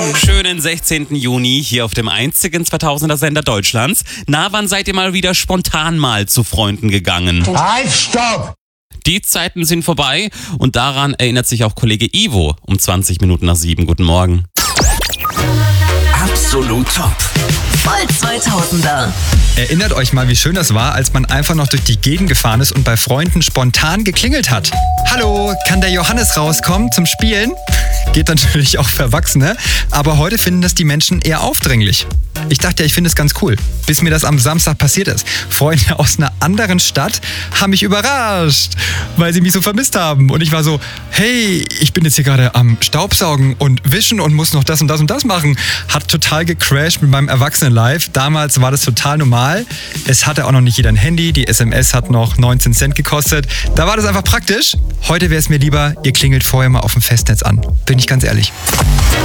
Schönen 16. Juni hier auf dem einzigen 2000er Sender Deutschlands. Na, wann seid ihr mal wieder spontan mal zu Freunden gegangen? Halt, stopp! Die Zeiten sind vorbei und daran erinnert sich auch Kollege Ivo um 20 Minuten nach 7. Guten Morgen. Absolut top. Voll 2000er. Erinnert euch mal, wie schön das war, als man einfach noch durch die Gegend gefahren ist und bei Freunden spontan geklingelt hat. Hallo, kann der Johannes rauskommen zum Spielen? Geht natürlich auch für Erwachsene, aber heute finden das die Menschen eher aufdringlich. Ich dachte ja, ich finde es ganz cool, bis mir das am Samstag passiert ist. Freunde aus einer anderen Stadt haben mich überrascht, weil sie mich so vermisst haben. Und ich war so, hey, ich bin jetzt hier gerade am Staubsaugen und wischen und muss noch das und das und das machen. Hat total gecrashed mit meinem Erwachsenen-Life. Damals war das total normal. Es hatte auch noch nicht jeder ein Handy. Die SMS hat noch 19 Cent gekostet. Da war das einfach praktisch. Heute wäre es mir lieber, ihr klingelt vorher mal auf dem Festnetz an. Bin ich ganz ehrlich.